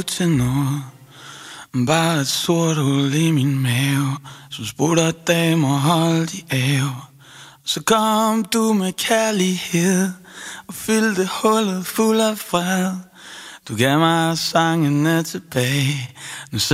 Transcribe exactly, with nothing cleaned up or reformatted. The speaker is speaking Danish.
til noget. Bare et sort hul i min mave, som spurgte damer holdt i ave. Så kom du med kærlighed og fyldte hullet fuld af fred. Du gav mig sangene tilbage. Nu